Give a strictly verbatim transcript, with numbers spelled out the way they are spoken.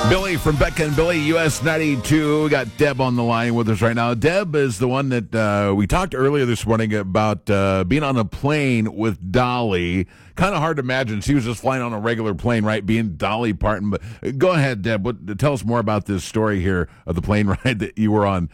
Billy from Becca and Billy, U S ninety-two. We got Deb on the line with us right now. Deb is the one that uh, we talked earlier this morning about uh, being on a plane with Dolly. Kind of hard to imagine. She was just flying on a regular plane, right, being Dolly Parton. But go ahead, Deb. What, tell us more about this story here of the plane ride that you were on